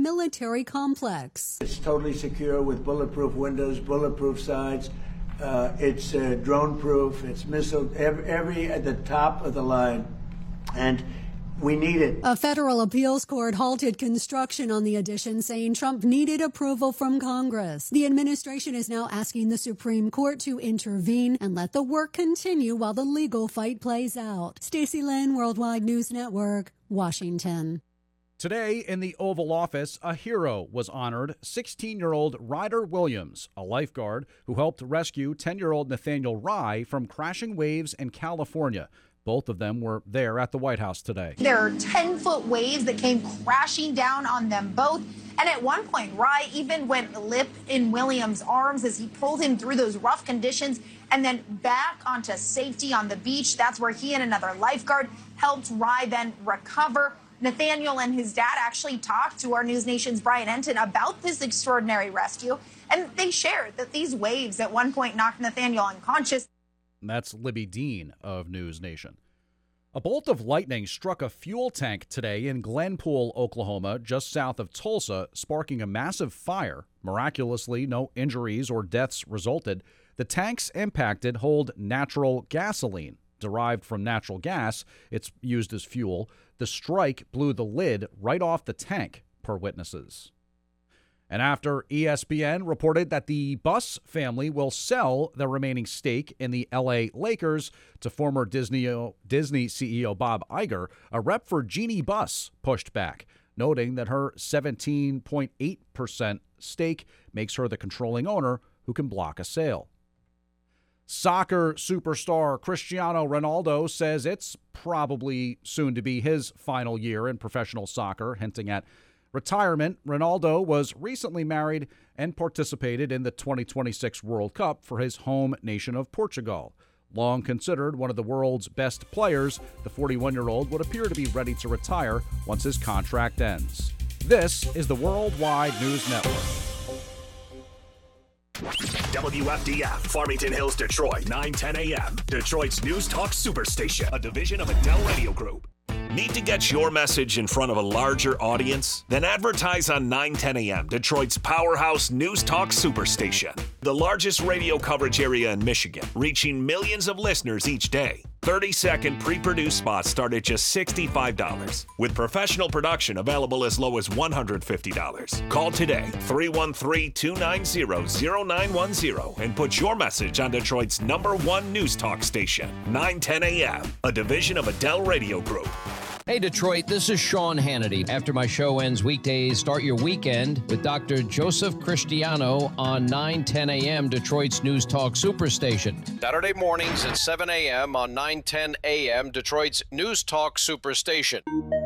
military complex. It's totally secure with bulletproof windows, bulletproof sides. It's drone-proof. It's missile every at the top of the line, and we need it. A federal appeals court halted construction on the addition, saying Trump needed approval from Congress. The administration is now asking the Supreme Court to intervene and let the work continue while the legal fight plays out. Stacey Lynn, Worldwide News Network, Washington. Today in the Oval Office, a hero was honored, 16-year-old Ryder Williams, a lifeguard who helped rescue 10-year-old Nathaniel Rye from crashing waves in California. Both of them were there at the White House today. There are 10-foot waves that came crashing down on them both. And at one point, Rye even went limp in Williams' arms as he pulled him through those rough conditions and then back onto safety on the beach. That's where he and another lifeguard helped Rye then recover. Nathaniel and his dad actually talked to our News Nation's Brian Enton about this extraordinary rescue, and they shared that these waves at one point knocked Nathaniel unconscious. That's Libby Dean of News Nation. A bolt of lightning struck a fuel tank today in Glenpool, Oklahoma, just south of Tulsa, sparking a massive fire. Miraculously, no injuries or deaths resulted. The tanks impacted hold natural gasoline. Derived from natural gas, it's used as fuel. The strike blew the lid right off the tank, per witnesses. And after ESPN reported that the Buss family will sell their remaining stake in the L.A. Lakers to former Disney CEO Bob Iger, a rep for Jeannie Buss pushed back, noting that her 17.8% stake makes her the controlling owner who can block a sale. Soccer superstar Cristiano Ronaldo says it's probably soon to be his final year in professional soccer, hinting at retirement. Ronaldo was recently married and participated in the 2026 World Cup for his home nation of Portugal. Long considered one of the world's best players, the 41-year-old would appear to be ready to retire once his contract ends. This is the Worldwide News Network. WFDF, Farmington Hills, Detroit, 9:10 a.m. Detroit's News Talk Superstation, a division of Adele Radio Group. Need to get your message in front of a larger audience? Then advertise on 9:10 a.m., Detroit's powerhouse News Talk Superstation. The largest radio coverage area in Michigan, reaching millions of listeners each day. 30-second pre-produced spots start at just $65, with professional production available as low as $150. Call today, 313-290-0910, and put your message on Detroit's #1 News Talk station, 9:10 a.m., a division of Adele Radio Group. Hey, Detroit, this is Sean Hannity. After my show ends weekdays, start your weekend with Dr. Joseph Cristiano on 9:10 a.m., Detroit's News Talk Superstation. Saturday mornings at 7 a.m. on 9:10 a.m., Detroit's News Talk Superstation.